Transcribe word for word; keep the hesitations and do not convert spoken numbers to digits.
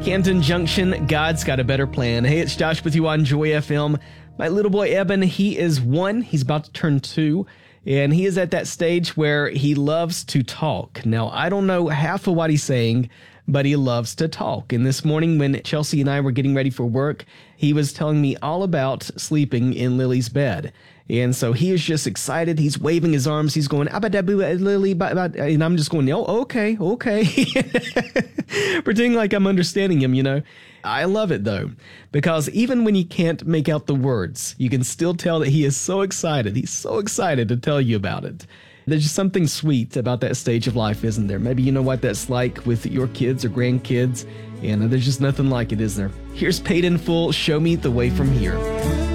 Canton Junction, God's got a better plan. Hey, it's Josh with you on Joy F M. My little boy Eben, he is one. He's about to turn two. And he is at that stage where he loves to talk. Now, I don't know half of what he's saying, but he loves to talk. And this morning when Chelsea and I were getting ready for work, he was telling me all about sleeping in Lily's bed. And so he is just excited. He's waving his arms. He's going, "Abba-dabba, Lily," and I'm just going, "Oh, okay, okay." Pretending like I'm understanding him, you know. I love it, though, because even when you can't make out the words, you can still tell that he is so excited. He's so excited to tell you about it. There's just something sweet about that stage of life, isn't there? Maybe you know what that's like with your kids or grandkids, and there's just nothing like it, is there? Here's Paid in Full, Show Me the Way from Here.